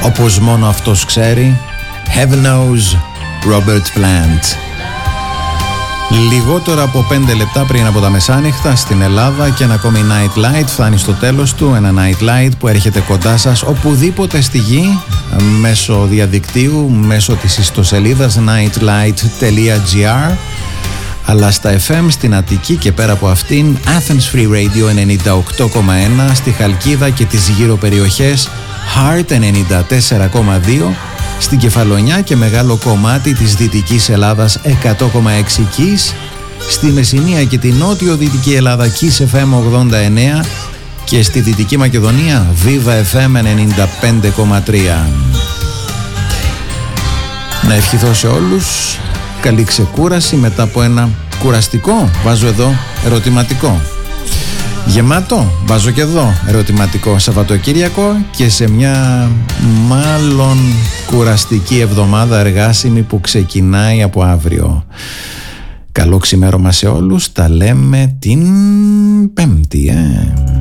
όπως μόνο αυτός ξέρει. Heaven knows, Robert Plant. Λιγότερο από 5 λεπτά πριν από τα μεσάνυχτα στην Ελλάδα και ένα ακόμη Night Light φτάνει στο τέλος του. Ένα Night Light που έρχεται κοντά σας οπουδήποτε στη γη, μέσω διαδικτύου, μέσω της ιστοσελίδας nightlight.gr, αλλά στα FM στην Αττική και πέρα από αυτήν Athens Free Radio 98,1, στη Χαλκίδα και τις γύρω περιοχές Heart 94,2, στην Κεφαλονιά και μεγάλο κομμάτι της Δυτικής Ελλάδας 100,6 Kiss, στη Μεσσηνία και τη νότιο-δυτική Ελλάδα Kiss FM 89 και στη Δυτική Μακεδονία Viva FM 95,3. Να ευχηθώ σε όλους καλή ξεκούραση μετά από ένα κουραστικό, βάζω εδώ ερωτηματικό, γεμάτο, βάζω και εδώ ερωτηματικό Σαββατοκύριακο και σε μια μάλλον κουραστική εβδομάδα εργάσιμη που ξεκινάει από αύριο. Καλό ξημέρωμα σε όλους, τα λέμε την Πέμπτη.